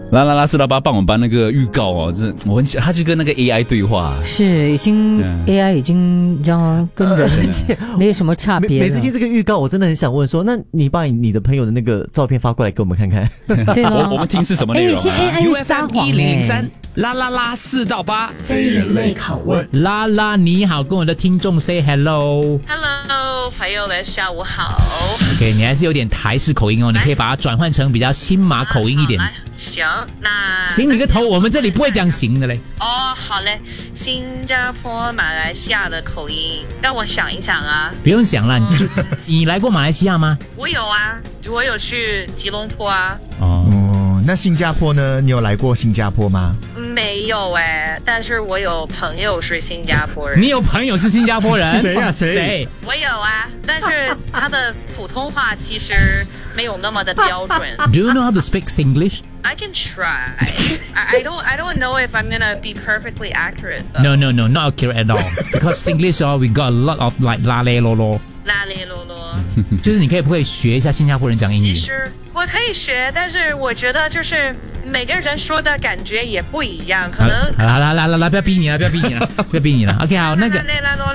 啦啦啦488帮我们办那个预告哦，这我很喜欢，他就跟那个 AI 对话， 是已经 AI 已经你知道吗？跟人没有什么差别。 每次听这个预告，我真的很想问说，那你把你的朋友的那个照片发过来给我们看看。 对吗？ 我们听是什么内容现在 AI 会撒谎 1003啦啦啦4到8， 非人类拷问。 啦啦，你好，跟我的听众 say hello。Hello， 朋友们，下午好。 OK， 你还是有点台式口音哦，你可以把它转换成比较新马口音一点。 行，那行你个头，我们这里不会讲行的嘞。 哦，好嘞，新加坡、马来西亚的口音，让我想一想啊。 不用想了，你来过马来西亚吗？ 我有啊，我有去吉隆坡啊。 哦，那新加坡呢？你有来过新加坡吗？ 没有哎，但是我有朋友是新加坡人。 你有朋友是新加坡人？ 谁呀？谁？ 我有啊，但是他的普通话其实没有那么的标准。 Do you know how to speak English? I can try. I don't know if I'm gonna be perfectly accurate. Though. No, not accurate at all. Because English, we got a lot of like 啦嘞啰啰。 啦嘞啰啰。 就是你不可以学一下新加坡人讲英语？ 其实我可以学，但是我觉得就是每个人说的感觉也不一样，可能。 来，不要逼你了，不要逼你了。OK， 好，那个。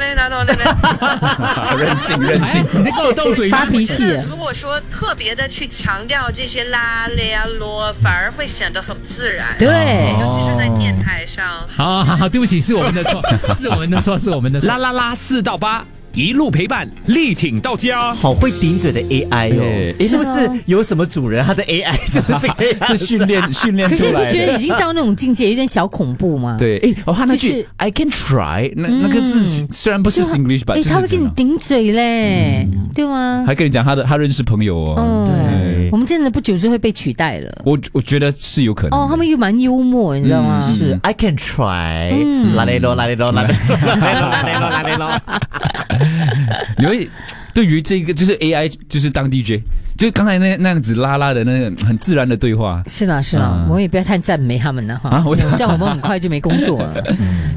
任性， 你在跟我斗嘴发脾气。 如果说特别的去强调这些啦嘞啊啰，反而会显得很自然。 对， 尤其是在电台上。 好，对不起，是我们的错，是我们的错。 啦啦啦4到8，一路陪伴，力挺到家。 好会顶嘴的 AI 哦，是不是有什么主人他的 AI 就是这个样子？ 是训练出来的。 可是你不觉得已经到那种境界，有点小恐怖吗？ 对，他那句 I can try， 那个是虽然不是 English 吧， 他会跟你顶嘴嘞，对吗？ 还跟你讲他认识朋友哦。对， 我们真的不久之后会被取代了。 我觉得是有可能。 哦，他们又蛮幽默，你知道吗？ 是 I can try， 啦嘞啰。 你会对于这个就是 AI 就是当 DJ， 就刚才那样子啦啦的那个很自然的对话。 是啦，我们也不要太赞美他们了哈，这样我们很快就没工作了。